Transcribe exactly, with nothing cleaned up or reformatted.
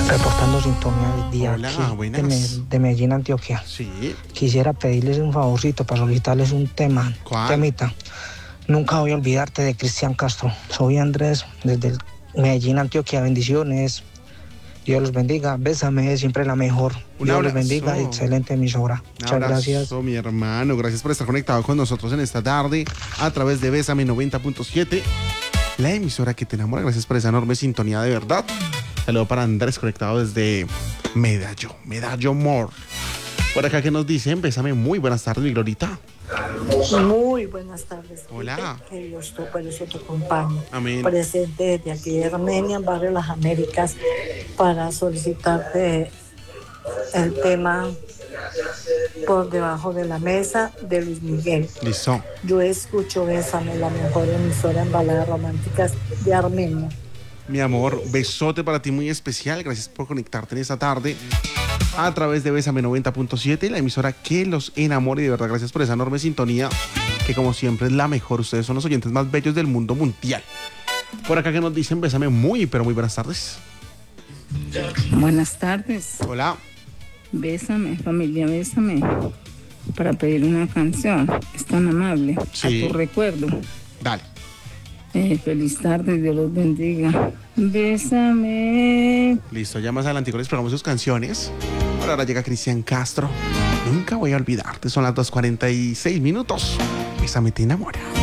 reportando sintonía de Hola, aquí, de, buenas. Me- de Medellín, Antioquia. Sí. Quisiera pedirles un favorcito para solicitarles un tema, ¿Cuál? temita. Nunca voy a olvidarte de Cristian Castro. Soy Andrés, desde el Medellín, Antioquia. Bendiciones. Dios los bendiga. Bésame, siempre la mejor. Un Dios los abrazo. bendiga. Excelente emisora. Un Muchas abrazo, gracias. mi hermano. Gracias por estar conectado con nosotros en esta tarde a través de Bésame noventa punto siete, la emisora que te enamora. Gracias por esa enorme sintonía, de verdad. Saludo para Andrés, conectado desde Medallo, Medallo More. Por acá que nos dicen, bésame, muy buenas tardes, mi Glorita. Muy buenas tardes. Hola. Que Dios tú, por eso te acompañe. Amén. Presente desde aquí de Armenia, en Barrio Las Américas, para solicitarte el tema Por debajo de la mesa de Luis Miguel. Listo. Yo escucho Bésame, la mejor emisora en baladas románticas de Armenia. Mi amor, besote para ti muy especial. Gracias por conectarte en esta tarde a través de Bésame noventa punto siete, la emisora que los enamora. Y de verdad, gracias por esa enorme sintonía, que como siempre es la mejor. Ustedes son los oyentes más bellos del mundo mundial. Por acá que nos dicen, bésame, muy, pero muy buenas tardes. Buenas tardes. Hola. Bésame, familia, bésame. Para pedir una canción. Es tan amable. Sí. A tu recuerdo. Dale. Eh, feliz tarde, Dios los bendiga. Bésame. Listo, ya más adelante les probamos sus canciones. Por ahora llega Cristian Castro. Nunca voy a olvidarte. Son las dos cuarenta y seis minutos. Bésame, te enamora.